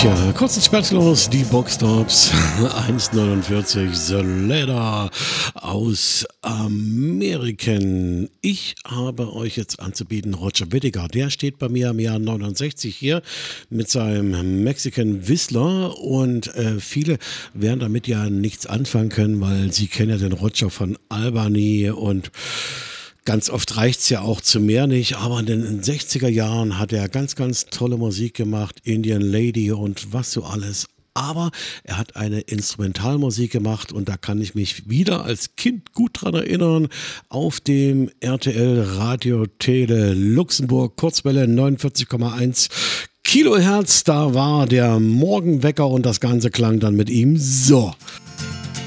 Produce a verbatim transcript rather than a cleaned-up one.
Ja, kurz und schmerzlos, die Boxtops, eins neunundvierzig, The Letter aus American. Ich habe euch jetzt anzubieten Roger Whittaker. Der steht bei mir im Jahr neunundsechzig hier mit seinem Mexican Whistler und äh, viele werden damit ja nichts anfangen können, weil sie kennen ja den Roger von Albany und ganz oft reicht's ja auch zu mehr nicht, aber in den sechziger Jahren hat er ganz, ganz tolle Musik gemacht, Indian Lady und was so alles. Aber er hat eine Instrumentalmusik gemacht und da kann ich mich wieder als Kind gut dran erinnern, auf dem R T L Radio Tele Luxemburg Kurzwelle neunundvierzig Komma eins Kilohertz, da war der Morgenwecker und das Ganze klang dann mit ihm so.